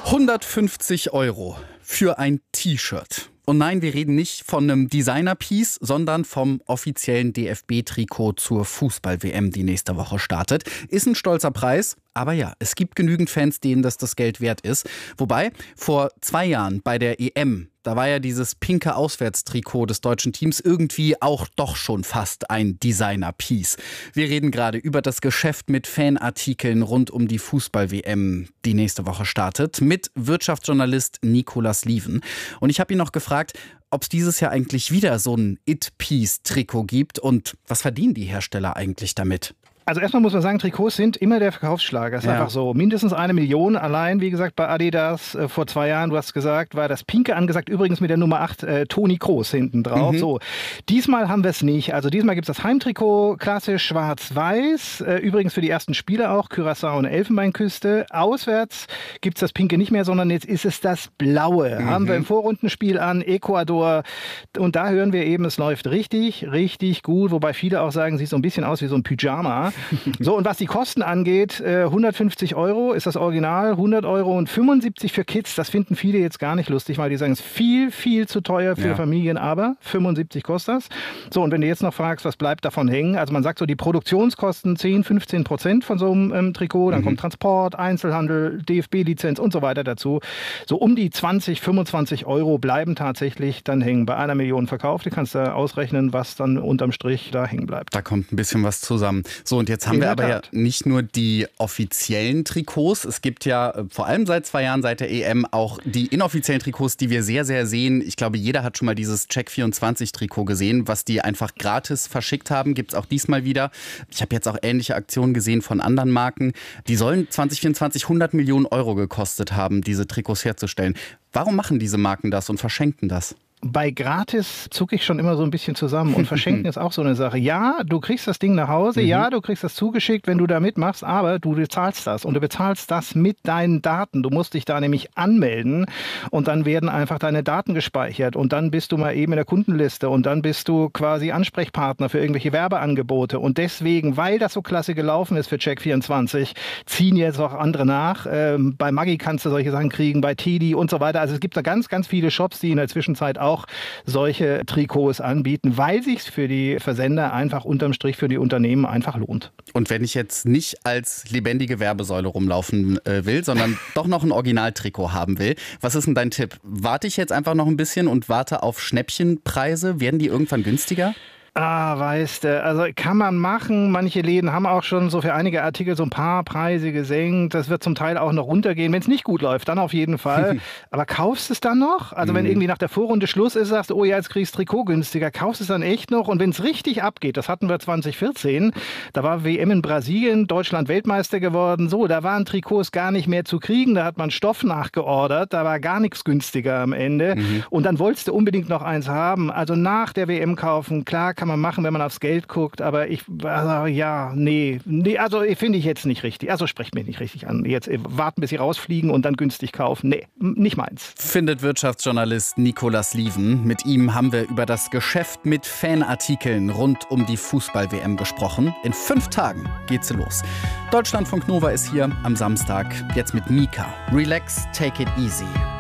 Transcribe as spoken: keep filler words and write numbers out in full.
hundertfünfzig Euro für ein T-Shirt. Und nein, wir reden nicht von einem Designer-Piece, sondern vom offiziellen D F B-Trikot zur Fußball-W M, die nächste Woche startet. Ist ein stolzer Preis, aber ja, es gibt genügend Fans, denen das das Geld wert ist. Wobei, vor zwei Jahren bei der E M, da war ja dieses pinke Auswärtstrikot des deutschen Teams irgendwie auch doch schon fast ein Designer-Piece. Wir reden gerade über das Geschäft mit Fanartikeln rund um die Fußball-W M, die nächste Woche startet, mit Wirtschaftsjournalist Nicolas Lieven. Und ich habe ihn noch gefragt, ob es dieses Jahr eigentlich wieder so ein It-Piece-Trikot gibt und was verdienen die Hersteller eigentlich damit? Also erstmal muss man sagen, Trikots sind immer der Verkaufsschlager. Das ist ja einfach so. Mindestens eine Million allein, wie gesagt, bei Adidas äh, vor zwei Jahren, du hast gesagt, war das Pinke angesagt, übrigens mit der Nummer acht, äh, Toni Kroos hinten drauf. Mhm. So. Diesmal haben wir es nicht. Also diesmal gibt es das Heimtrikot, klassisch schwarz-weiß. Äh, übrigens für die ersten Spiele auch, Curaçao und Elfenbeinküste. Auswärts gibt es das Pinke nicht mehr, sondern jetzt ist es das Blaue. Mhm. Haben wir im Vorrundenspiel an, Ecuador. Und da hören wir eben, es läuft richtig, richtig gut. Wobei viele auch sagen, sieht so ein bisschen aus wie so ein Pyjama. So, und was die Kosten angeht, äh, hundertfünfzig Euro ist das Original, hundert Euro und fünfundsiebzig für Kids. Das finden viele jetzt gar nicht lustig, weil die sagen, es ist viel, viel zu teuer für ja. Familien, aber fünfundsiebzig kostet das. So, und wenn du jetzt noch fragst, was bleibt davon hängen, also man sagt so, die Produktionskosten zehn, fünfzehn Prozent von so einem ähm, Trikot, dann mhm. kommt Transport, Einzelhandel, D F B-Lizenz und so weiter dazu. So um die zwanzig, fünfundzwanzig Euro bleiben tatsächlich dann hängen. Bei einer Million verkauft, du kannst da ausrechnen, was dann unterm Strich da hängen bleibt. Da kommt ein bisschen was zusammen. So, und jetzt haben wir aber ja nicht nur die offiziellen Trikots. Es gibt ja vor allem seit zwei Jahren, seit der E M, auch die inoffiziellen Trikots, die wir sehr, sehr sehen. Ich glaube, jeder hat schon mal dieses Check vierundzwanzig Trikot gesehen, was die einfach gratis verschickt haben. Gibt es auch diesmal wieder. Ich habe jetzt auch ähnliche Aktionen gesehen von anderen Marken. Die sollen zwanzig vierundzwanzig hundert Millionen Euro gekostet haben, diese Trikots herzustellen. Warum machen diese Marken das und verschenken das? Bei gratis zucke ich schon immer so ein bisschen zusammen und verschenken ist auch so eine Sache. Ja, du kriegst das Ding nach Hause, mhm. ja, du kriegst das zugeschickt, wenn du da mitmachst, aber du bezahlst das und du bezahlst das mit deinen Daten. Du musst dich da nämlich anmelden und dann werden einfach deine Daten gespeichert und dann bist du mal eben in der Kundenliste und dann bist du quasi Ansprechpartner für irgendwelche Werbeangebote und deswegen, weil das so klasse gelaufen ist für Check vierundzwanzig, ziehen jetzt auch andere nach. Ähm, bei Maggi kannst du solche Sachen kriegen, bei Tedi und so weiter. Also es gibt da ganz, ganz viele Shops, die in der Zwischenzeit auch solche Trikots anbieten, weil sich für die Versender einfach unterm Strich für die Unternehmen einfach lohnt. Und wenn ich jetzt nicht als lebendige Werbesäule rumlaufen äh, will, sondern doch noch ein Originaltrikot haben will, was ist denn dein Tipp? Warte ich jetzt einfach noch ein bisschen und warte auf Schnäppchenpreise? Werden die irgendwann günstiger? Ah, weißt du, also kann man machen. Manche Läden haben auch schon so für einige Artikel so ein paar Preise gesenkt. Das wird zum Teil auch noch runtergehen. Wenn es nicht gut läuft, dann auf jeden Fall. Aber kaufst es dann noch? Also wenn irgendwie nach der Vorrunde Schluss ist, sagst du, oh ja, jetzt kriegst du Trikot günstiger. Kaufst es dann echt noch? Und wenn es richtig abgeht, das hatten wir zwanzig vierzehn, da war W M in Brasilien, Deutschland Weltmeister geworden. So, da waren Trikots gar nicht mehr zu kriegen. Da hat man Stoff nachgeordert. Da war gar nichts günstiger am Ende. Mhm. Und dann wolltest du unbedingt noch eins haben. Also nach der W M kaufen, klar kann man machen, wenn man aufs Geld guckt, aber ich, also, ja, nee, nee, also finde ich jetzt nicht richtig. Also sprecht mich nicht richtig an. Jetzt warten, bis sie rausfliegen und dann günstig kaufen. Nee, nicht meins. Findet Wirtschaftsjournalist Nicolas Lieven. Mit ihm haben wir über das Geschäft mit Fanartikeln rund um die Fußball-W M gesprochen. In fünf Tagen geht's los. Deutschlandfunk Nova ist hier am Samstag, jetzt mit Mika. Relax, take it easy.